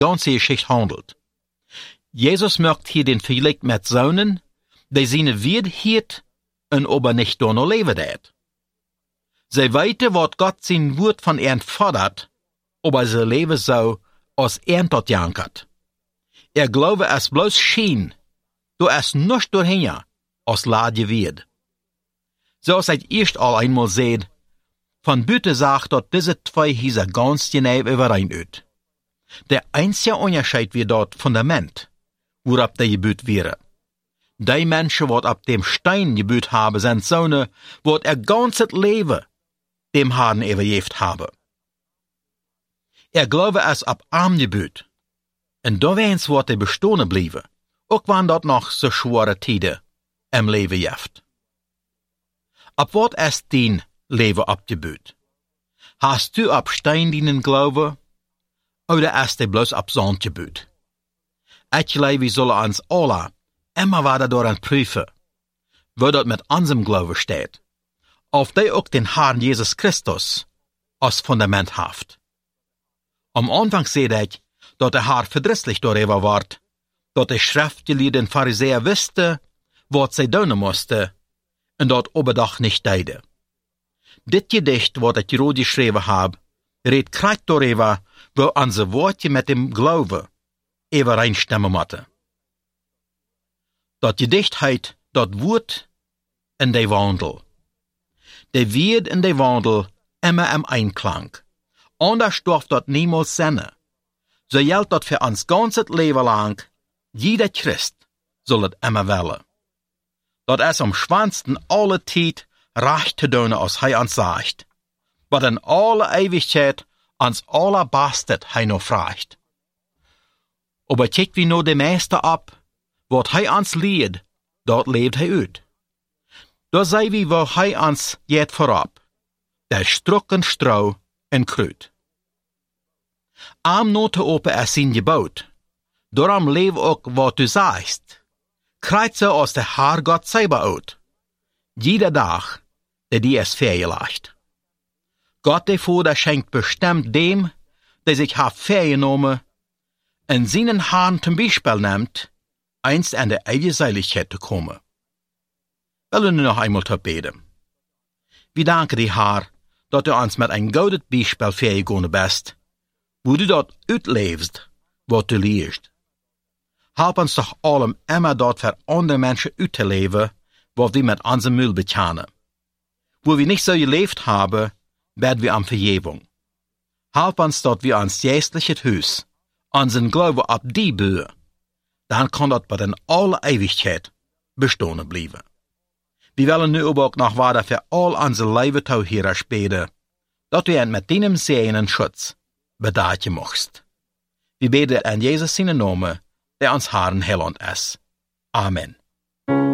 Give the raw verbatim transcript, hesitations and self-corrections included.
ganze Geschichte handelt. Jesus macht hier den Vergleich mit Söhnen, die seine Wiedheit und aber nicht nur noch leben dat. Sie weten, wat Gott sein Wort von ihnen fordert, aber sie leben so, als er tot jankert. Er glaube es bloß schien, du es nicht doorheen, als laadje wird. Zoals het eerst al eenmaal zei, van buiten zag dat deze twee hier ganz genau überein uit. Der einzige Unterschied wird dort Fundament, worauf der gebüht wäre. Die Menschen, die ab dem Stein gebüht haben, sind Söhne, die er ganzes Leben dem Herrn übergeben haben. Er glaube es ab arm gebüht. Und da wens wird er bestehen bleiben, auch wann dort noch so schwere Tiden im Leben jeft. Ab wat es dein Leben abgebüht? Hast du ab Stein deinen Glaube, oder ist er bloß ab Sand gebüht? Ich glaube, wir sollen uns alle immer weiter daran prüfen, wo dort mit unserem Glaube steht, auf der auch den Herrn Jesus Christus als Fundament haft. Am Anfang sehe ich, dass der Herr verdrießlich darüber war, dass die Schriftgelehrten Pharisäer wusste, was sie tun musste, und dort oberdag nicht deide. Dit Gedicht, wat ich hier geschrieben habe, redt krijgt darüber, wo unsere Worte mit dem Glaube übereinstimmen moeten. Dat Gedicht heet dat Wort in de Wandel. De Wert in de Wandel immer im Einklang. Anders darf dat niemals sein. So gilt dat für uns ganzes Leben lang, jeder Christ soll het immer wollen. Dat es am schwansten alle Tijd recht te doen als hij ons sagt, wat in alle Ewigkeit ans allerbastet hij nog vraagt. Aber kijk wie nou de meeste ab, wat hij ons leert, dat leeft hij uit. Daar zei wie wo hij ons jet voorop, der strukken strouw en kruid. Am no te open is zijn gebouwd, daarom leef ook wat du sagst. Krijgt ze als de Herr Gott selber uit. Jeder Tag, der die es vergelegt. Gott der Vater schenkt bestimmt dem, der sich hat vergenommen, in seinen Herrn zum Beispiel nimmt, einst an der Eigeseligkeit zu kommen. Wollen wir noch einmal zu beten. Wir danken dir, Herr, dass du uns mit ein gutes Beispiel vergegangen bist, wo du dort uitlebst, was du lehrst. Help uns doch allem immer dort für andere Menschen uit te leven, wat wir mit unserem Müll bekennen. Wo wir nicht so gelebt haben, werden wir am Vergebung. Help uns dort wir ans geistliche Haus, unseren Glauben ab die Bühne, dann kann dort bei den alle Ewigkeit bestehen bleiben. Wir wollen nu aber auch noch weiter für all unsere Leibetau hier beten, dass du ihn mit deinem Segen Schutz bedachen mochst. Wir beten an Jesus seinen Namen, der uns Herrn Heiland ist. Amen.